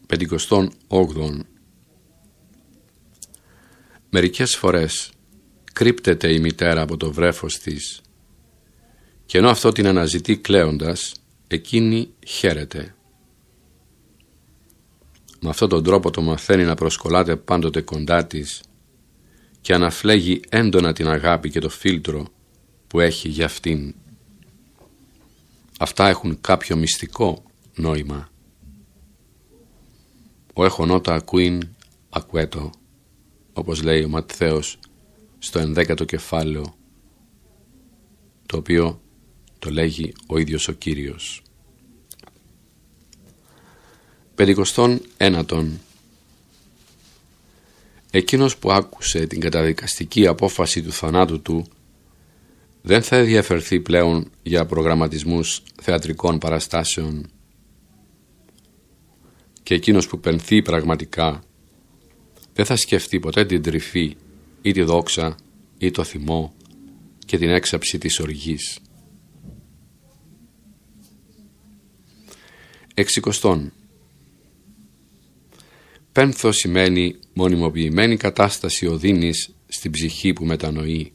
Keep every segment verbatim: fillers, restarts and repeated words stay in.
Πεντηκοστόν όγδοον. Μερικές φορές κρύπτεται η μητέρα από το βρέφος της και ενώ αυτό την αναζητεί κλαίοντας, εκείνη χαίρεται. Με αυτόν τον τρόπο το μαθαίνει να προσκολάται πάντοτε κοντά της και αναφλέγει έντονα την αγάπη και το φίλτρο που έχει για αυτήν. Αυτά έχουν κάποιο μυστικό νόημα. Ο έχονότα ακούειν ακουέτο, όπως λέει ο Ματθαίος στο ενδέκατο κεφάλαιο, το οποίο το λέγει ο ίδιος ο Κύριος. Πεντηκοστόν ένατον. Εκείνος που άκουσε την καταδικαστική απόφαση του θανάτου του δεν θα ενδιαφερθεί πλέον για προγραμματισμούς θεατρικών παραστάσεων, και εκείνος που πενθεί πραγματικά δεν θα σκεφτεί ποτέ την τρυφή ή τη δόξα ή το θυμό και την έξαψη της οργής. Εξηκοστόν. Πένθος σημαίνει μονιμοποιημένη κατάσταση οδύνης στην ψυχή που μετανοεί.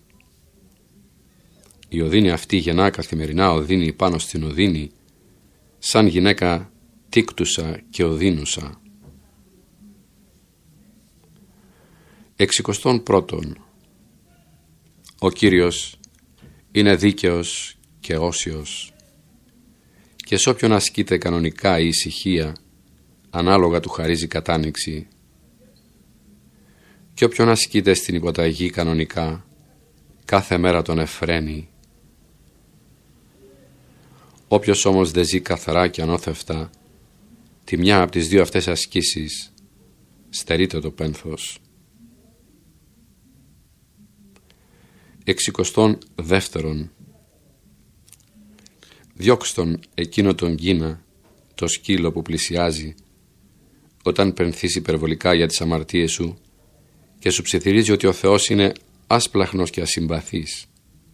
Η οδύνη αυτή γεννά καθημερινά οδύνη πάνω στην οδύνη, σαν γυναίκα τίκτουσα και οδύνουσα. Εξηκοστόν πρώτον. Ο Κύριος είναι δίκαιος και όσιος και σ' όποιον ασκείται κανονικά η ησυχία, ανάλογα του χαρίζει κατάνοιξη, και όποιον ασκείται στην υποταγή κανονικά, κάθε μέρα τον εφραίνει. Όποιος όμως δεν ζει καθαρά και ανώθευτα τη μια από τις δύο αυτές ασκήσεις, στερείται το πένθος. Εξηκοστόν δεύτερον. Διώξτον εκείνο τον κίνα, το σκύλο που πλησιάζει, όταν πενθείς υπερβολικά για τις αμαρτίες σου και σου ψιθυρίζει ότι ο Θεός είναι άσπλαχνος και ασυμπαθής.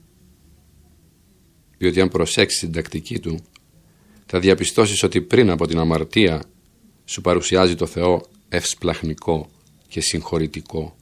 Διότι αν προσέξεις την τακτική του, θα διαπιστώσεις ότι πριν από την αμαρτία σου παρουσιάζει το Θεό ευσπλαχνικό και συγχωρητικό.